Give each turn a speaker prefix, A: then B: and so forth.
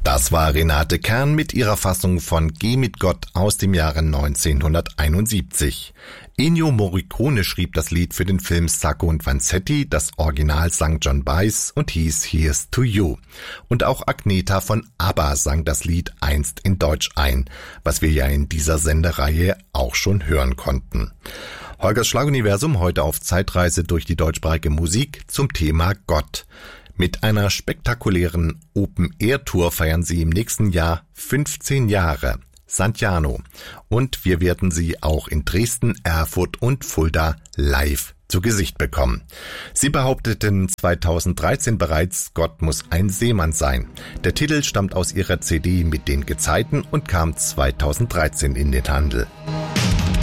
A: Das war Renate Kern mit ihrer Fassung von Geh mit Gott aus dem Jahre 1971. Ennio Morricone schrieb das Lied für den Film Sacco und Vanzetti, das Original sang John Baez und hieß Here's to You. Und auch Agnetha von ABBA sang das Lied einst in Deutsch ein, was wir ja in dieser Sendereihe auch schon hören konnten. Holgers Schlaguniversum heute auf Zeitreise durch die deutschsprachige Musik zum Thema Gott. Mit einer spektakulären Open-Air-Tour feiern sie im nächsten Jahr 15 Jahre. Santiano. Und wir werden sie auch in Dresden, Erfurt und Fulda live zu Gesicht bekommen. Sie behaupteten 2013 bereits, Gott muss ein Seemann sein. Der Titel stammt aus ihrer CD mit den Gezeiten und kam 2013 in den Handel.